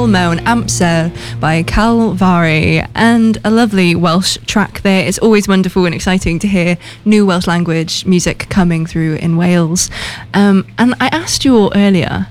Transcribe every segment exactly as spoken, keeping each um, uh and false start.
Wel Mewn Amser by Calvary, and a lovely Welsh track there. It's always wonderful and exciting to hear new Welsh language music coming through in Wales. Um, and I asked you all earlier,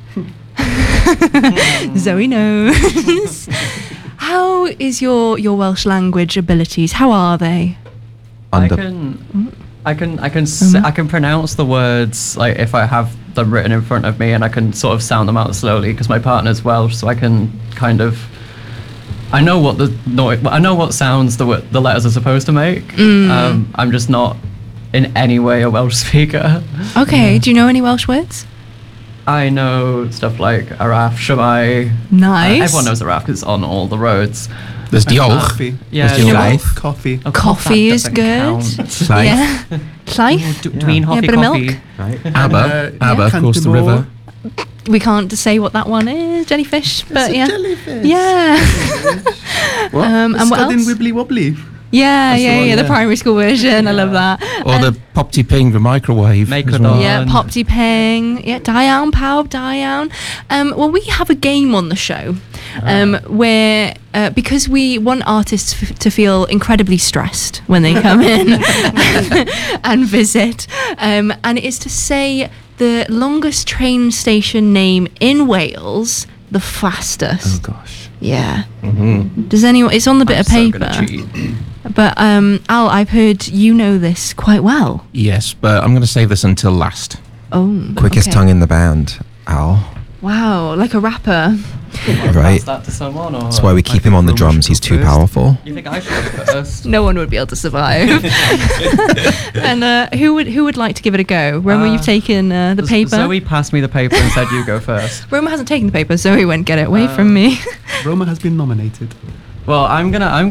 Zoe knows, how is your, your Welsh language abilities? How are they? I can, I can, I can, s- I can pronounce the words like if I have them written in front of me, and I can sort of sound them out slowly because my partner's Welsh, so I can kind of, I know what the no, I know what sounds the the letters are supposed to make. Mm. Um, I'm just not in any way a Welsh speaker. Okay, Yeah. do you know any Welsh words? I know stuff like Araf, Shwmai. Nice. Uh, everyone knows Araf because it's on all the roads. There's diolch. Coffee. Yeah, There's diolch. Coffee. Oh, Coffee that is doesn't good. count. Llaeth. Yeah. Llaeth. Do, do we Yeah, hoffi bit of coffee? milk. Right. Aber. Uh, Aber, yeah. of course, the Cantimore. river. We can't say what that one is, jellyfish, but It's a yeah. jellyfish. Yeah. What? Um, and what Studying else? Wibbly Wobbly. Yeah, That's the yeah, one, yeah, the yeah. primary school version. I love that. Or And- the Popty Ping, the microwave. Make as it well. on. yeah, Um, Popty Ping. Yeah, Diane, Pawb, Diane. Um, well, we have a game on the show um, where, uh, because we want artists f- to feel incredibly stressed when they come in and visit, um, and it's to say the longest train station name in Wales, the fastest. Oh, gosh. Yeah. Mm-hmm. Does anyone? It's on the bit I'm of so paper. gonna cheat. But um, Al, I've heard you know this quite well. Yes, but I'm going to save this until last. Oh, Quickest okay. tongue in the band, Al. Wow, like a rapper. Right. Pass that to someone, or That's why we keep him on the drums. He's too powerful. you think I should go first? No one would be able to survive. And uh, who would who would like to give it a go? Roma, Uh, you've taken uh, the Z- paper. Zoe passed me the paper and said you go first. Roma hasn't taken the paper, Zoe went get it away Uh, from me. Roma has been nominated. Well, I'm gonna I'm